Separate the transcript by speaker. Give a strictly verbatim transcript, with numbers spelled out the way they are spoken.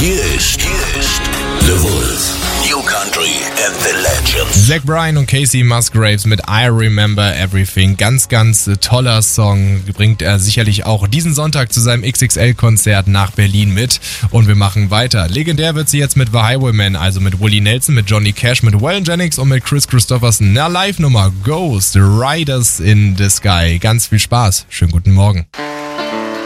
Speaker 1: Hier ist, hier ist The Wolf. New Country and the Legends.
Speaker 2: Zach Bryan und Casey Musgraves mit I Remember Everything. Ganz, ganz toller Song. Bringt er sicherlich auch diesen Sonntag zu seinem X X L-Konzert nach Berlin mit. Und wir machen weiter. Legendär wird sie jetzt mit The Highwaymen, also mit Willie Nelson, mit Johnny Cash, mit Waylon Jennings und mit Chris Christopherson. Eine Live-Nummer Ghost Riders in the Sky. Ganz viel Spaß. Schönen guten Morgen.